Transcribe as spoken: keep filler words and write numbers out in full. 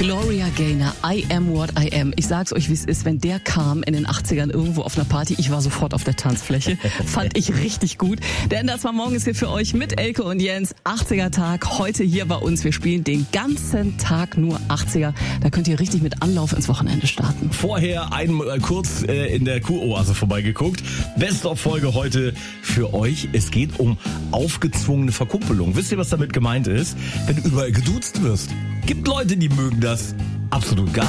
Gloria Gaynor, I am what I am. Ich sag's euch, wie es ist, wenn der kam in den achtzigern irgendwo auf einer Party, ich war sofort auf der Tanzfläche. Fand ich richtig gut. Denn das war morgens hier für euch mit Elke und Jens. achtziger Tag, heute hier bei uns. Wir spielen den ganzen Tag nur achtziger. Da könnt ihr richtig mit Anlauf ins Wochenende starten. Vorher einmal kurz äh, in der Kuroase vorbeigeguckt. Best-of-Folge heute für euch. Es geht um aufgezwungene Verkumpelung. Wisst ihr, was damit gemeint ist? Wenn du überall geduzt wirst. Gibt Leute, die mögen das absolut gar